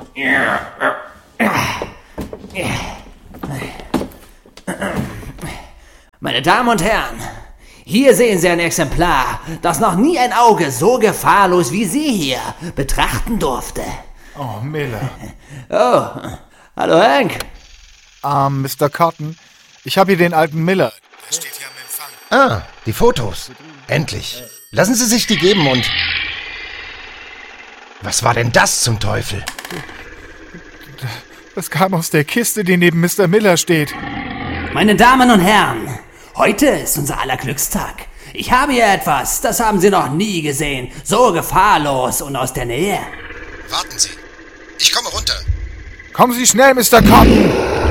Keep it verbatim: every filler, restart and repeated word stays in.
Meine Damen und Herren, hier sehen Sie ein Exemplar, das noch nie ein Auge so gefahrlos wie Sie hier betrachten durfte. Oh, Miller. Oh, hallo Hank. Ähm, Mister Cotton, ich habe hier den alten Miller. Der steht hier am Empfang. Ah, die Fotos. Endlich. Lassen Sie sich die geben und... Was war denn das zum Teufel? Das kam aus der Kiste, die neben Mister Miller steht. Meine Damen und Herren, heute ist unser aller Glückstag. Ich habe hier etwas, das haben Sie noch nie gesehen. So gefahrlos und aus der Nähe. Warten Sie. Ich komme runter. Kommen Sie schnell, Mister Cotton!